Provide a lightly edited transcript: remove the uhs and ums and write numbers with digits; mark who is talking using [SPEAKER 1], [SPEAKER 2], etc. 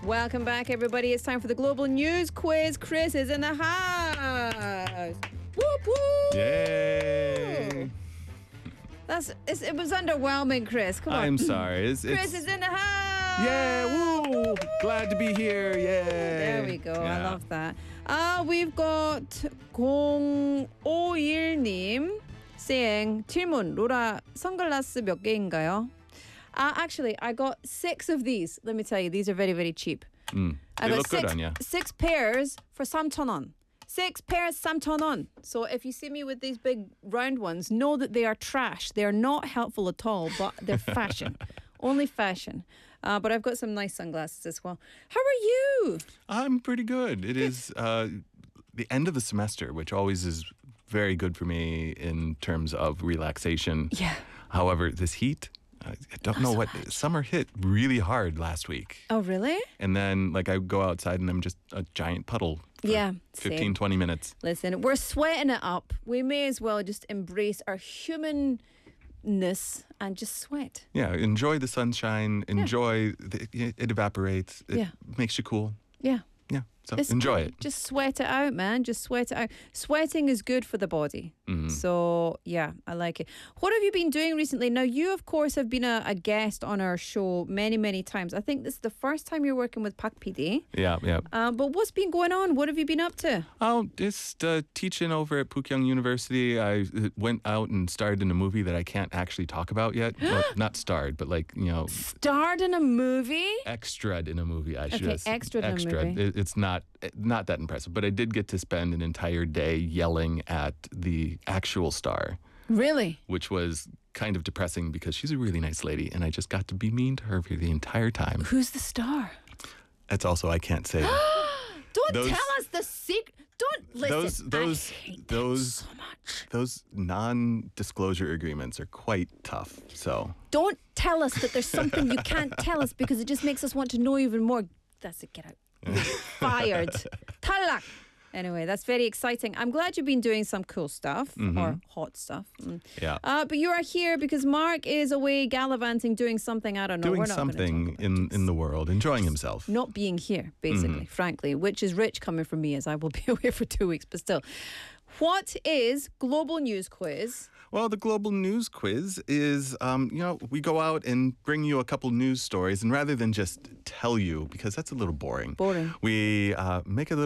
[SPEAKER 1] Welcome back, everybody. It's time for the Global News Quiz. Chris is in the house. Whoop, whoop.
[SPEAKER 2] Yay!
[SPEAKER 1] It was underwhelming, Chris. Come on.
[SPEAKER 2] I'm sorry.
[SPEAKER 1] Chris is in the house.
[SPEAKER 2] Yeah, woo! Glad to be here. Yay!
[SPEAKER 1] There we go. I love that. We've got 051님 saying 질문, 로라 선글라스 몇 개인가요? Actually, I got 6 of these. Let me tell you, these are very, very cheap.
[SPEAKER 2] They look good on you.
[SPEAKER 1] 6 pairs for 3,000원. 6 pairs, 3,000원. So if you see me with these big round ones, know that they are trash. They are not helpful at all, but they're fashion. Only fashion. But I've got some nice sunglasses as well. How are you?
[SPEAKER 2] I'm pretty good. It is the end of the semester, which always is very good for me in terms of relaxation.
[SPEAKER 1] Yeah.
[SPEAKER 2] However, this heat, I don't know what. Summer hit really hard last week.
[SPEAKER 1] Oh, really?
[SPEAKER 2] And then, I go outside and I'm just a giant puddle for 15, 20 minutes.
[SPEAKER 1] Listen, we're sweating it up. We may as well just embrace our humanness and just sweat.
[SPEAKER 2] Yeah, enjoy the sunshine. Enjoy it evaporates. It makes you cool.
[SPEAKER 1] Yeah.
[SPEAKER 2] Yeah, so
[SPEAKER 1] It's
[SPEAKER 2] enjoy
[SPEAKER 1] good.
[SPEAKER 2] it.
[SPEAKER 1] Just sweat it out, man. Just sweat it out. Sweating is good for the body. So, yeah, I like it. What have you been doing recently? Now, you, of course, have been a guest on our show many, many times. I think this is the first time you're working with Pak PD.
[SPEAKER 2] Yeah.
[SPEAKER 1] But what's been going on? What have you been up to?
[SPEAKER 2] Oh, just teaching over at Pukyung University. I went out and starred in a movie that I can't actually talk about yet. Well, not starred, but
[SPEAKER 1] Starred in a movie?
[SPEAKER 2] extraed in a movie. I should
[SPEAKER 1] Okay, extraed in a movie.
[SPEAKER 2] It's not that impressive, but I did get to spend an entire day yelling at the actual star,
[SPEAKER 1] Really?
[SPEAKER 2] which was kind of depressing because she's a really nice lady, and I just got to be mean to her for the entire time.
[SPEAKER 1] Who's the star?
[SPEAKER 2] That's also I can't say.
[SPEAKER 1] Don't
[SPEAKER 2] Those-
[SPEAKER 1] tell us the secret. Don't listen.
[SPEAKER 2] those-
[SPEAKER 1] I hate
[SPEAKER 2] those-
[SPEAKER 1] them so much.
[SPEAKER 2] Those non-disclosure agreements are quite tough. So
[SPEAKER 1] Don't tell us that there's something you can't tell us because it just makes us want to know even more. That's it. Get out. You're fired. 탈락. Anyway, that's very exciting. I'm glad you've been doing some cool stuff or hot stuff.
[SPEAKER 2] yeah.
[SPEAKER 1] But you are here because Mark is away gallivanting, doing something. I don't know.
[SPEAKER 2] Doing
[SPEAKER 1] We're not gonna
[SPEAKER 2] something
[SPEAKER 1] talk about it.
[SPEAKER 2] in the world, enjoying himself.
[SPEAKER 1] Not being here, basically, frankly, which is rich coming from me as I will be away for 2 weeks. But still, what is Global News Quiz?
[SPEAKER 2] Well, the Global News Quiz is, we go out and bring you a couple news stories, and rather than just tell you, because that's a little boring,
[SPEAKER 1] Boring.
[SPEAKER 2] we make a little